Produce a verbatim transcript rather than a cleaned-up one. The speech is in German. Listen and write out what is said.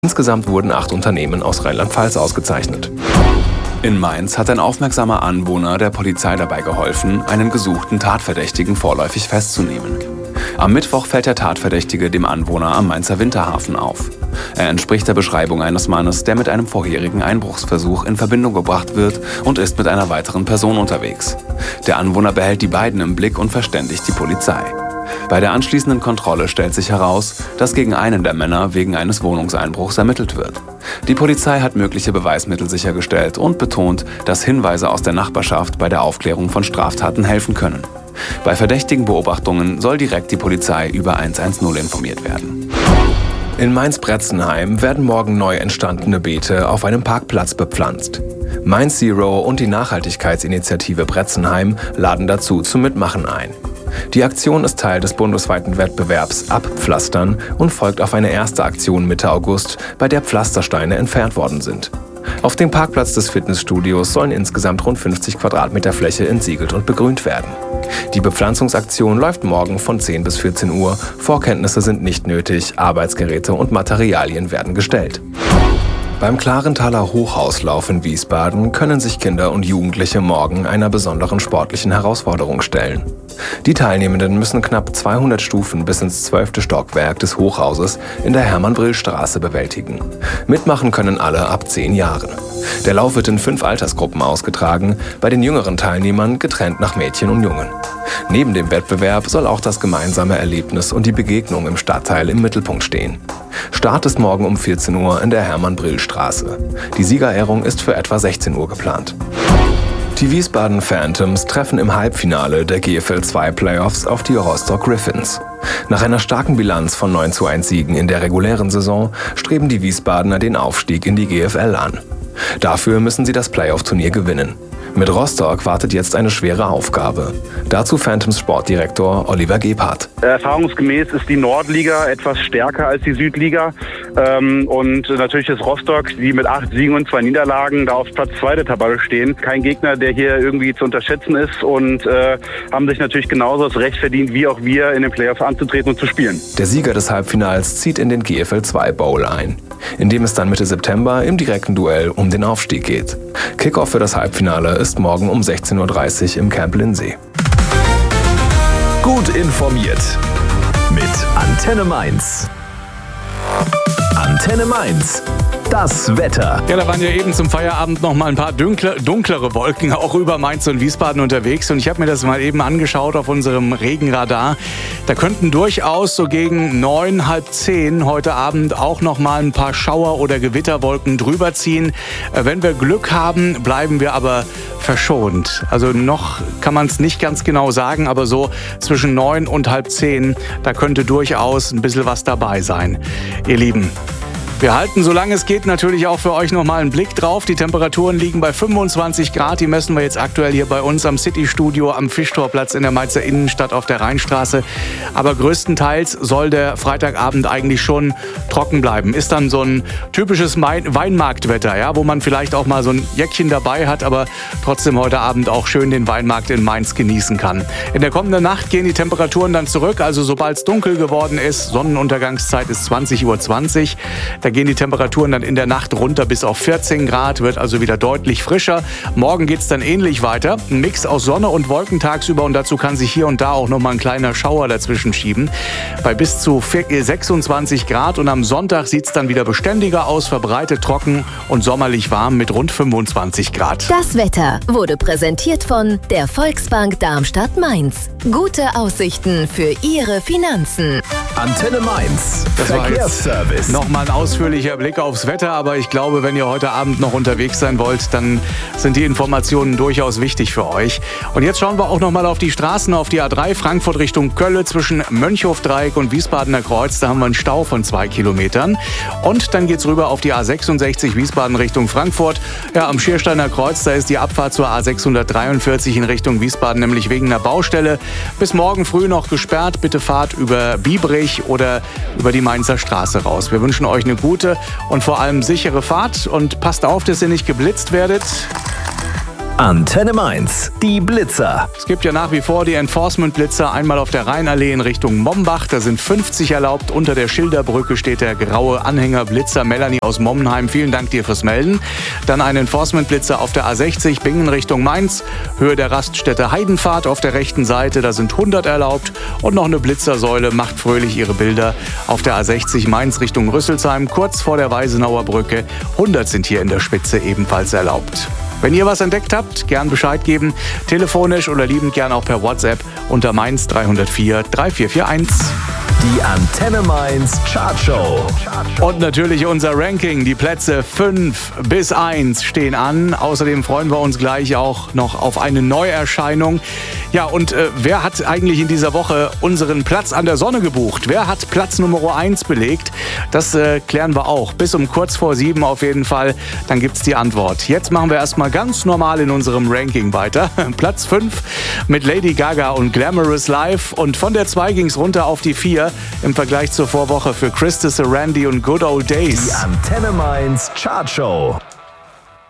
Insgesamt wurden acht Unternehmen aus Rheinland-Pfalz ausgezeichnet. In Mainz hat ein aufmerksamer Anwohner der Polizei dabei geholfen, einen gesuchten Tatverdächtigen vorläufig festzunehmen. Am Mittwoch fällt der Tatverdächtige dem Anwohner am Mainzer Winterhafen auf. Er entspricht der Beschreibung eines Mannes, der mit einem vorherigen Einbruchsversuch in Verbindung gebracht wird und ist mit einer weiteren Person unterwegs. Der Anwohner behält die beiden im Blick und verständigt die Polizei. Bei der anschließenden Kontrolle stellt sich heraus, dass gegen einen der Männer wegen eines Wohnungseinbruchs ermittelt wird. Die Polizei hat mögliche Beweismittel sichergestellt und betont, dass Hinweise aus der Nachbarschaft bei der Aufklärung von Straftaten helfen können. Bei verdächtigen Beobachtungen soll direkt die Polizei über hundertzehn informiert werden. In Mainz-Bretzenheim werden morgen neu entstandene Beete auf einem Parkplatz bepflanzt. Mainz Zero und die Nachhaltigkeitsinitiative Bretzenheim laden dazu zum Mitmachen ein. Die Aktion ist Teil des bundesweiten Wettbewerbs Abpflastern und folgt auf eine erste Aktion Mitte August, bei der Pflastersteine entfernt worden sind. Auf dem Parkplatz des Fitnessstudios sollen insgesamt rund fünfzig Quadratmeter Fläche entsiegelt und begrünt werden. Die Bepflanzungsaktion läuft morgen von zehn bis vierzehn Uhr. Vorkenntnisse sind nicht nötig, Arbeitsgeräte und Materialien werden gestellt. Beim Clarenthaler Hochhauslauf in Wiesbaden können sich Kinder und Jugendliche morgen einer besonderen sportlichen Herausforderung stellen. Die Teilnehmenden müssen knapp zweihundert Stufen bis ins zwölfte Stockwerk des Hochhauses in der Hermann-Brill-Straße bewältigen. Mitmachen können alle ab zehn Jahren. Der Lauf wird in fünf Altersgruppen ausgetragen, bei den jüngeren Teilnehmern getrennt nach Mädchen und Jungen. Neben dem Wettbewerb soll auch das gemeinsame Erlebnis und die Begegnung im Stadtteil im Mittelpunkt stehen. Start ist morgen um vierzehn Uhr in der Hermann-Brill-Straße. Die Siegerehrung ist für etwa sechzehn Uhr geplant. Die Wiesbaden Phantoms treffen im Halbfinale der G F L zwei Playoffs auf die Rostock Griffins. Nach einer starken Bilanz von neun zu eins Siegen in der regulären Saison streben die Wiesbadener den Aufstieg in die G F L an. Dafür müssen sie das Playoff-Turnier gewinnen. Mit Rostock wartet jetzt eine schwere Aufgabe. Dazu Phantoms Sportdirektor Oliver Gebhardt. Erfahrungsgemäß ist die Nordliga etwas stärker als die Südliga. Und natürlich ist Rostock, die mit acht Siegen und zwei Niederlagen da auf Platz zwei der Tabelle stehen, kein Gegner, der hier irgendwie zu unterschätzen ist, und äh, haben sich natürlich genauso das Recht verdient, wie auch wir in den Playoffs anzutreten und zu spielen. Der Sieger des Halbfinals zieht in den G F L zwei Bowl ein, in dem es dann Mitte September im direkten Duell um den Aufstieg geht. Kickoff für das Halbfinale ist morgen um sechzehn Uhr dreißig im Camp Lindsee. Gut informiert mit Antenne Mainz. Antenne Mainz. Das Wetter. Ja, da waren ja eben zum Feierabend noch mal ein paar dunkle, dunklere Wolken auch über Mainz und Wiesbaden unterwegs. Und ich habe mir das mal eben angeschaut auf unserem Regenradar. Da könnten durchaus so gegen neun, halb zehn heute Abend auch noch mal ein paar Schauer- oder Gewitterwolken drüber ziehen. Wenn wir Glück haben, bleiben wir aber verschont. Also noch kann man es nicht ganz genau sagen, aber so zwischen neun und halb zehn, da könnte durchaus ein bisschen was dabei sein. Ihr Lieben, wir halten, solange es geht, natürlich auch für euch noch mal einen Blick drauf. Die Temperaturen liegen bei fünfundzwanzig Grad. Die messen wir jetzt aktuell hier bei uns am City-Studio am Fischtorplatz in der Mainzer Innenstadt auf der Rheinstraße. Aber größtenteils soll der Freitagabend eigentlich schon trocken bleiben. Ist dann so ein typisches Weinmarktwetter, ja, wo man vielleicht auch mal so ein Jäckchen dabei hat, aber trotzdem heute Abend auch schön den Weinmarkt in Mainz genießen kann. In der kommenden Nacht gehen die Temperaturen dann zurück. Also sobald es dunkel geworden ist, Sonnenuntergangszeit ist zwanzig Uhr zwanzig. Da gehen die Temperaturen dann in der Nacht runter bis auf vierzehn Grad, wird also wieder deutlich frischer. Morgen geht es dann ähnlich weiter. Ein Mix aus Sonne und Wolken tagsüber, und dazu kann sich hier und da auch noch mal ein kleiner Schauer dazwischen schieben. Bei bis zu sechsundzwanzig Grad, und am Sonntag sieht es dann wieder beständiger aus, verbreitet trocken und sommerlich warm mit rund fünfundzwanzig Grad. Das Wetter wurde präsentiert von der Volksbank Darmstadt-Mainz. Gute Aussichten für Ihre Finanzen. Antenne Mainz. Das war Verkehrsservice. Nochmal ein ausführlicher Blick aufs Wetter, aber ich glaube, wenn ihr heute Abend noch unterwegs sein wollt, dann sind die Informationen durchaus wichtig für euch. Und jetzt schauen wir auch nochmal auf die Straßen, auf die A drei Frankfurt Richtung Kölle zwischen Mönchhofdreieck und Wiesbadener Kreuz. Da haben wir einen Stau von zwei Kilometern. Und dann geht's rüber auf die A sechsundsechzig Wiesbaden Richtung Frankfurt. Ja, am Schiersteiner Kreuz, da ist die Abfahrt zur A sechshundertdreiundvierzig in Richtung Wiesbaden nämlich wegen einer Baustelle bis morgen früh noch gesperrt. Bitte fahrt über Biebrich oder über die Mainzer Straße raus. Wir wünschen euch eine gute und vor allem sichere Fahrt und passt auf, dass ihr nicht geblitzt werdet. Antenne Mainz, die Blitzer. Es gibt ja nach wie vor die Enforcement-Blitzer, einmal auf der Rheinallee in Richtung Mombach. Da sind fünfzig erlaubt. Unter der Schilderbrücke steht der graue Anhänger-Blitzer. Melanie aus Mommenheim, vielen Dank dir fürs Melden. Dann ein Enforcement-Blitzer auf der A sechzig, Bingen Richtung Mainz. Höhe der Raststätte Heidenfahrt auf der rechten Seite, da sind hundert erlaubt. Und noch eine Blitzersäule macht fröhlich ihre Bilder auf der A sechzig Mainz Richtung Rüsselsheim, kurz vor der Weisenauer Brücke. hundert sind hier in der Spitze ebenfalls erlaubt. Wenn ihr was entdeckt habt, gern Bescheid geben. Telefonisch oder liebend gern auch per WhatsApp unter Mainz drei null vier drei vier vier eins. Die Antenne Mainz Chartshow. Und natürlich unser Ranking. Die Plätze fünf bis eins stehen an. Außerdem freuen wir uns gleich auch noch auf eine Neuerscheinung. Ja, und äh, wer hat eigentlich in dieser Woche unseren Platz an der Sonne gebucht? Wer hat Platz Nummer eins belegt? Das äh, klären wir auch. Bis um kurz vor sieben auf jeden Fall. Dann gibt's die Antwort. Jetzt machen wir erstmal ganz normal in unserem Ranking weiter. Platz fünf mit Lady Gaga und Glamorous Life. Und von der zwei ging's runter auf die vier im Vergleich zur Vorwoche für Christa Randy und Good Old Days. Die Antenne Mainz Chartshow.